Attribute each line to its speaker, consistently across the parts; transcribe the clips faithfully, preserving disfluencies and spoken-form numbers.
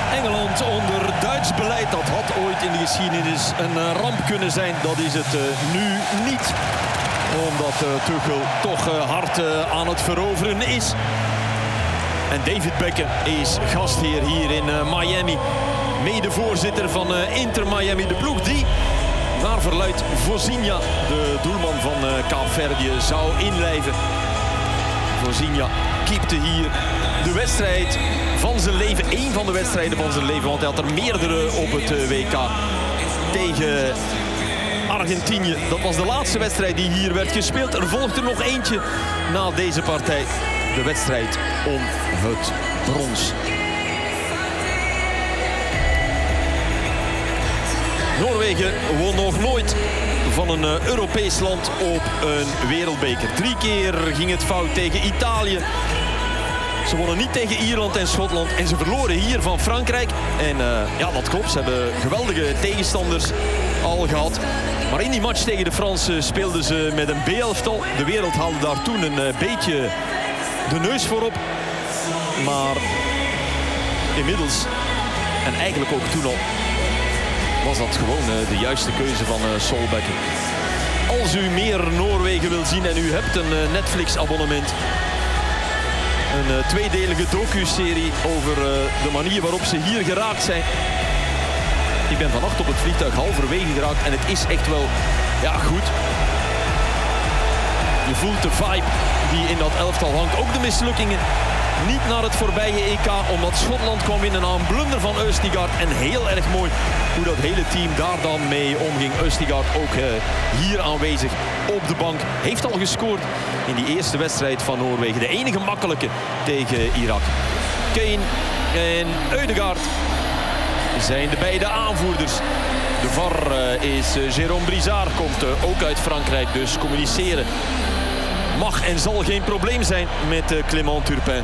Speaker 1: Engeland onder Duits beleid, dat had ooit in de geschiedenis een ramp kunnen zijn. Dat is het uh, nu niet. Omdat uh, Tuchel toch uh, hard uh, aan het veroveren is. En David Beckham is gastheer hier in uh, Miami. Medevoorzitter van uh, Inter Miami. De ploeg die naar verluidt Vozinha, de doelman van uh, Kaapverdië, zou inlijven. Vozinha keepte hier de wedstrijd van zijn leven. Eén van de wedstrijden van zijn leven. Want hij had er meerdere op het uh, W K tegen Argentinië. Dat was de laatste wedstrijd die hier werd gespeeld. Er volgt er nog eentje na deze partij. De wedstrijd om het brons. Noorwegen won nog nooit van een uh, Europees land op een wereldbeker. Drie keer ging het fout tegen Italië. Ze wonnen niet tegen Ierland en Schotland. En ze verloren hier van Frankrijk. En uh, ja, dat klopt. Ze hebben geweldige tegenstanders al gehad. Maar in die match tegen de Fransen speelden ze met een B-elftal. De wereld haalde daar toen een uh, beetje de neus voorop. Maar inmiddels, en eigenlijk ook toen al, was dat gewoon uh, de juiste keuze van uh, Solbakken. Als u meer Noorwegen wil zien en u hebt een uh, Netflix-abonnement, een uh, tweedelige docu-serie over uh, de manier waarop ze hier geraakt zijn. Ik ben vannacht op het vliegtuig halverwege geraakt en het is echt wel, ja, goed. Je voelt de vibe die in dat elftal hangt. Ook de mislukkingen. Niet naar het voorbije E K, omdat Schotland kwam winnen na een blunder van Østigard. En heel erg mooi hoe dat hele team daar dan mee omging. Østigard ook uh, hier aanwezig op de bank. Heeft al gescoord in die eerste wedstrijd van Noorwegen. De enige makkelijke tegen Irak. Kane en Ødegaard zijn de beide aanvoerders. De V A R uh, is uh, Jérôme Brizard, komt uh, ook uit Frankrijk. Dus communiceren mag en zal geen probleem zijn met uh, Clément Turpin.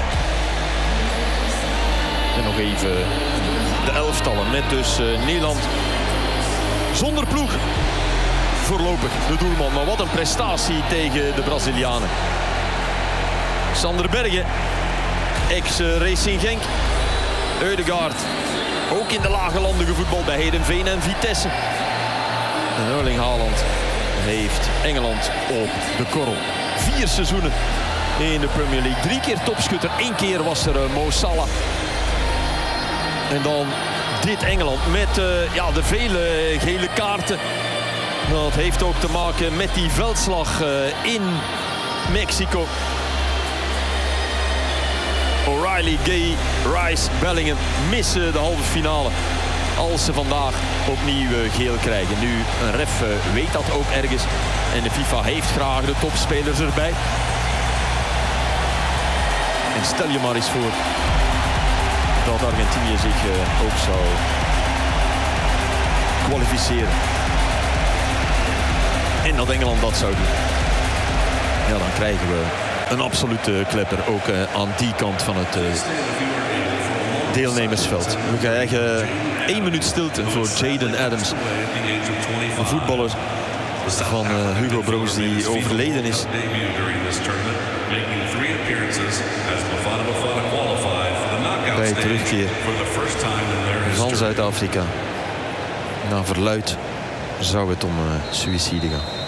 Speaker 1: En nog even de elftallen met dus uh, Nederland zonder ploeg. Voorlopig de doelman, maar wat een prestatie tegen de Brazilianen. Sander Berge, ex-Racing Genk. Ødegaard, ook in de lage landen gevoetbald bij Heerenveen en Vitesse. En Erling Haaland heeft Engeland op de korrel. Vier seizoenen in de Premier League. Drie keer topschutter. Eén keer was er uh, Mo Salah. En dan dit Engeland met uh, ja, de vele gele kaarten. Dat heeft ook te maken met die veldslag uh, in Mexico. O'Reilly, Gay, Rice, Bellingham missen de halve finale als ze vandaag opnieuw geel krijgen. Nu, een ref weet dat ook ergens. En de FIFA heeft graag de topspelers erbij. En stel je maar eens voor dat Argentinië zich uh, ook zou kwalificeren. En dat Engeland dat zou doen. Ja, dan krijgen we een absolute klepper ook uh, aan die kant van het uh, deelnemersveld. We krijgen één minuut stilte voor Jaden Adams. Een voetballer van uh, Hugo Broos die overleden is. Bij het terugkeer van Zuid-Afrika. Na verluidt zou het om uh, suïcide gaan.